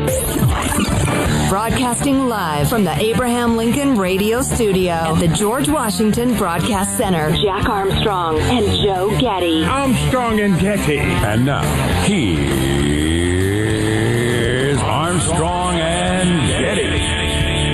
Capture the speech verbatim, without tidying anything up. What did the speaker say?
Broadcasting live from the Abraham Lincoln Radio Studio at the George Washington Broadcast Center. Jack Armstrong and Joe Getty. Armstrong and Getty. And now, he